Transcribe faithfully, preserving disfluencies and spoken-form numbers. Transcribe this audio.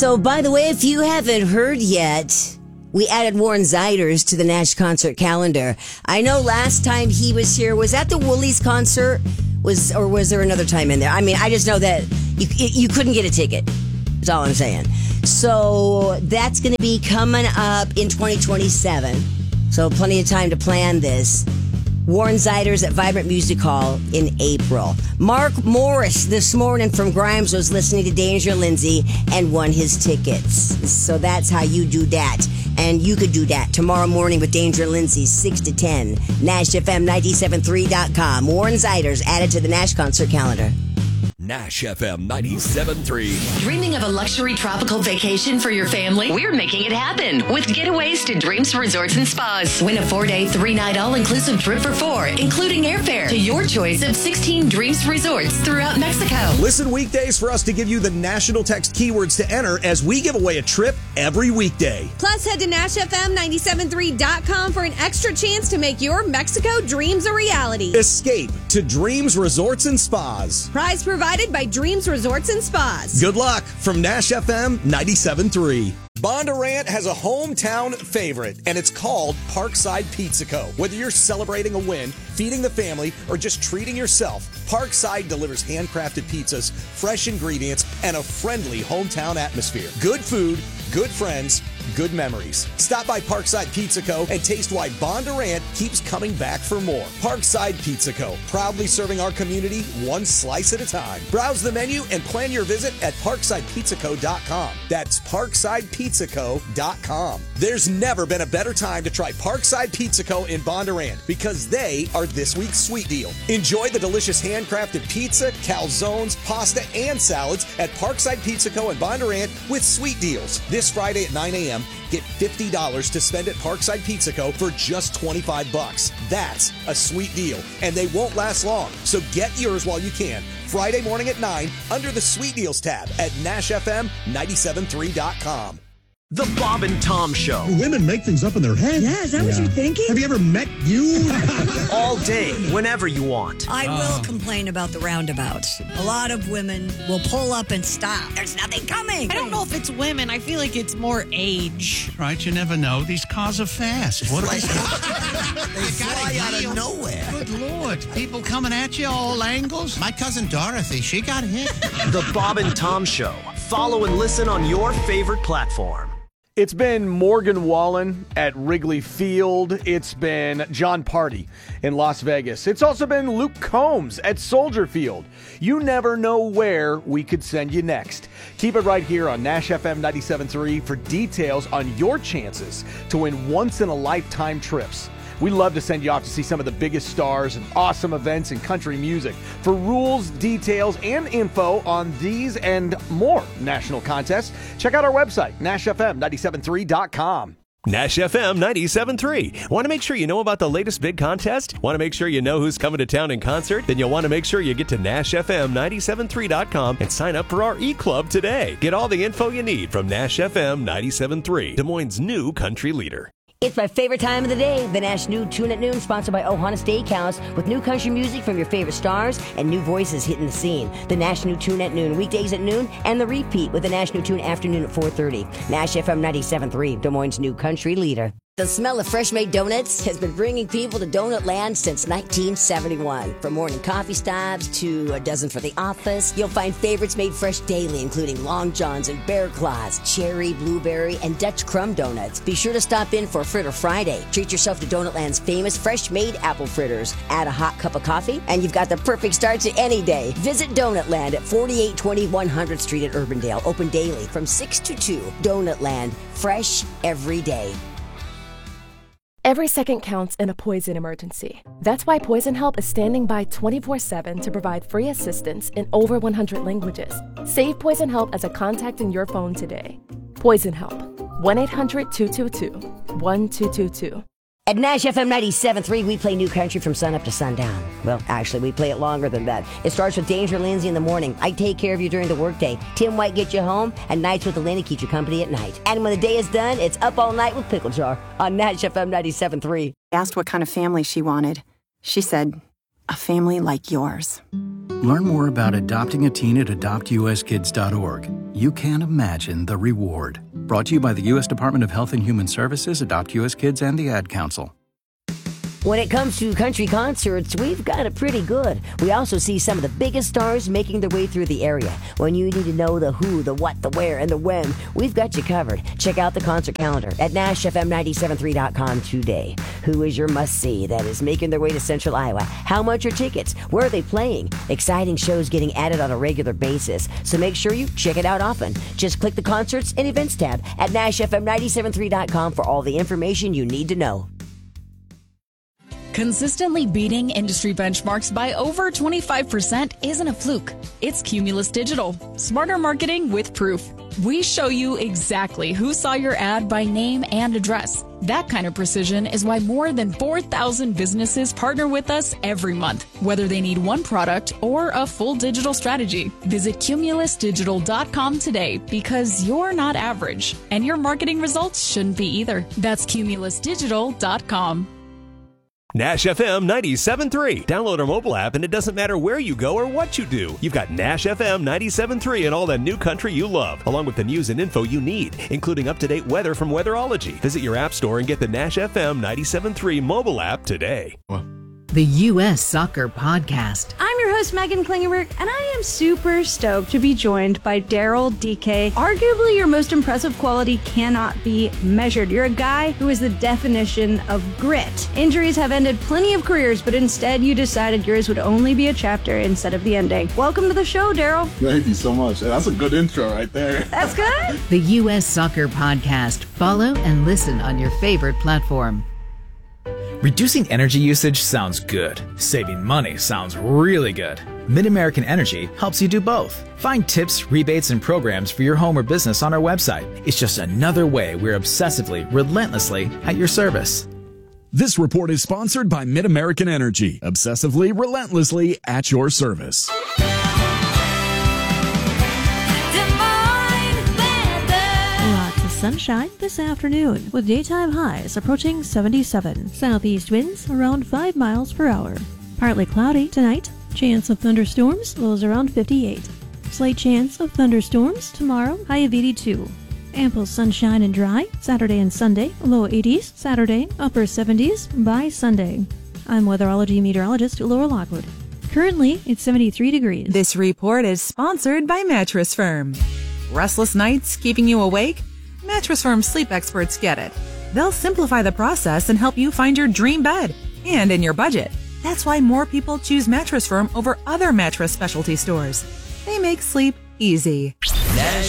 So, by the way, if you haven't heard yet, we added Warren Zeiders to the Nash concert calendar. I know last time he was here, was that the Woolies concert? Was or was there another time in there? I mean, I just know that you you couldn't get a ticket. That's all I'm saying. So that's going to be coming up in twenty twenty-seven. So plenty of time to plan this. Warren Zeiders at Vibrant Music Hall in April. Mark Morris this morning from Grimes was listening to Danger Lindsay and won his tickets. So that's how you do that. And you could do that tomorrow morning with Danger Lindsay, six to ten. Nash F M nine seven three dot com. Warren Zeiders added to the Nash concert calendar. Nash F M ninety-seven point three. Dreaming of a luxury tropical vacation for your family? We're making it happen with Getaways to Dreams Resorts and Spas. Win a four-day, three-night all-inclusive trip for four, including airfare to your choice of sixteen Dreams Resorts throughout Mexico. Listen weekdays for us to give you the national text keywords to enter as we give away a trip every weekday. Plus, head to Nash F M nine seven three dot com for an extra chance to make your Mexico dreams a reality. Escape to Dreams Resorts and Spas. Prize provided by Dreams Resorts and Spas. Good luck from Nash F M ninety-seven point three. Bondurant has a hometown favorite, and it's called Parkside Pizza Co. Whether you're celebrating a win, feeding the family, or just treating yourself, Parkside delivers handcrafted pizzas, fresh ingredients, and a friendly hometown atmosphere. Good food, good friends, good memories. Stop by Parkside Pizza Co. and taste why Bondurant keeps coming back for more. Parkside Pizza Co. Proudly serving our community one slice at a time. Browse the menu and plan your visit at parkside pizza co dot com. That's parkside pizza co dot com. There's never been a better time to try Parkside Pizza Co. in Bondurant because they are this week's sweet deal. Enjoy the delicious handcrafted pizza, calzones, pasta, and salads at Parkside Pizza Co. in Bondurant with sweet deals. This Friday at nine a.m., get fifty dollars to spend at Parkside Pizza Co. for just twenty-five bucks. That's a sweet deal, and they won't last long. So get yours while you can. Friday morning at nine under the Sweet Deals tab at Nash F M ninety-seven point three dot com. The Bob and Tom Show. Women make things up in their head. Yeah, is that yeah. what you're thinking? Have you ever met you? All day, whenever you want. I oh. will complain about the roundabouts. A lot of women will pull up and stop. There's nothing coming. I don't know if it's women. I feel like it's more age. Right, you never know. These cars are fast. What are they? They fly out of nowhere. Good Lord. People coming at you all angles. My cousin Dorothy, she got hit. The Bob and Tom Show. Follow and listen on your favorite platform. It's been Morgan Wallen at Wrigley Field. It's been John Party in Las Vegas. It's also been Luke Combs at Soldier Field. You never know where we could send you next. Keep it right here on Nash F M ninety-seven point three for details on your chances to win once-in-a-lifetime trips. We love to send you off to see some of the biggest stars and awesome events in country music. For rules, details, and info on these and more national contests, check out our website, Nash F M ninety-seven point three dot com. Nash F M ninety-seven point three. Want to make sure you know about the latest big contest? Want to make sure you know who's coming to town in concert? Then you'll want to make sure you get to Nash F M ninety-seven point three dot com and sign up for our e-club today. Get all the info you need from Nash F M ninety-seven point three, Des Moines' new country leader. It's my favorite time of the day, the Nash New Tune at Noon, sponsored by Ohana Steakhouse, with new country music from your favorite stars and new voices hitting the scene. The Nash New Tune at Noon, weekdays at noon, and the repeat with the Nash New Tune afternoon at four thirty. Nash F M ninety-seven point three, Des Moines' new country leader. The smell of fresh-made donuts has been bringing people to Donut Land since nineteen seventy-one. From morning coffee stops to a dozen for the office, you'll find favorites made fresh daily, including Long Johns and Bear Claws, cherry, blueberry, and Dutch crumb donuts. Be sure to stop in for Fritter Friday. Treat yourself to Donut Land's famous fresh-made apple fritters. Add a hot cup of coffee, and you've got the perfect start to any day. Visit Donut Land at forty-eight twenty one hundredth Street at Urbandale. Open daily from six to two. Donut Land, fresh every day. Every second counts in a poison emergency. That's why Poison Help is standing by twenty-four seven to provide free assistance in over one hundred languages. Save Poison Help as a contact in your phone today. Poison Help, one eight hundred two two two one two two two. At Nash F M ninety-seven point three, we play new country from sun up to sundown. Well, actually, we play it longer than that. It starts with Danger Lindsay in the morning. I take care of you during the workday. Tim White gets you home, and Nights with Elena keeps you company at night. And when the day is done, it's Up All Night with Pickle Jar on Nash F M ninety-seven point three. I asked what kind of family she wanted. She said, a family like yours. Learn more about adopting a teen at adopt u s kids dot org. you can't imagine the reward. Brought to you by the U S Department of Health and Human Services, Adopt U S Kids, and the Ad Council. When it comes to country concerts, we've got it pretty good. We also see some of the biggest stars making their way through the area. When you need to know the who, the what, the where, and the when, we've got you covered. Check out the concert calendar at Nash F M nine seven three dot com today. Who is your must-see that is making their way to Central Iowa? How much are tickets? Where are they playing? Exciting shows getting added on a regular basis. So make sure you check it out often. Just click the Concerts and Events tab at Nash F M nine seven three dot com for all the information you need to know. Consistently beating industry benchmarks by over twenty-five percent isn't a fluke. It's Cumulus Digital. Smarter marketing with proof. We show you exactly who saw your ad by name and address. That kind of precision is why more than four thousand businesses partner with us every month, whether they need one product or a full digital strategy. Visit cumulus digital dot com today because you're not average, and your marketing results shouldn't be either. That's cumulus digital dot com. Nash F M ninety-seven point three. Download our mobile app and it doesn't matter where you go or what you do. You've got Nash F M ninety-seven point three and all the new country you love, along with the news and info you need, including up-to-date weather from Weatherology. Visit your app store and get the Nash F M ninety-seven point three mobile app today. The U S Soccer Podcast. I'm your host, Megan Klingenberg, and I am super stoked to be joined by Daryl D K. Arguably, your most impressive quality cannot be measured. You're a guy who is the definition of grit. Injuries have ended plenty of careers, but instead you decided yours would only be a chapter instead of the ending. Welcome to the show, Daryl. Thank you so much. That's a good intro right there. That's good. The U S Soccer Podcast. Follow and listen on your favorite platform. Reducing energy usage sounds good. Saving money sounds really good. Mid-American Energy helps you do both. Find tips, rebates, and programs for your home or business on our website. It's just another way we're obsessively, relentlessly at your service. This report is sponsored by Mid-American Energy. Obsessively, relentlessly at your service. Sunshine this afternoon with daytime highs approaching seventy-seven. Southeast winds around five miles per hour. Partly cloudy tonight. Chance of thunderstorms, lows around fifty-eight. Slight chance of thunderstorms tomorrow, high of eighty-two. Ample sunshine and dry Saturday and Sunday, low eighties. Saturday, upper seventies by Sunday. I'm weatherology meteorologist Laura Lockwood. Currently, it's seventy-three degrees. This report is sponsored by Mattress Firm. Restless nights keeping you awake? Mattress Firm sleep experts get it. They'll simplify the process and help you find your dream bed, and in your budget. That's why more people choose Mattress Firm over other mattress specialty stores. They make sleep easy.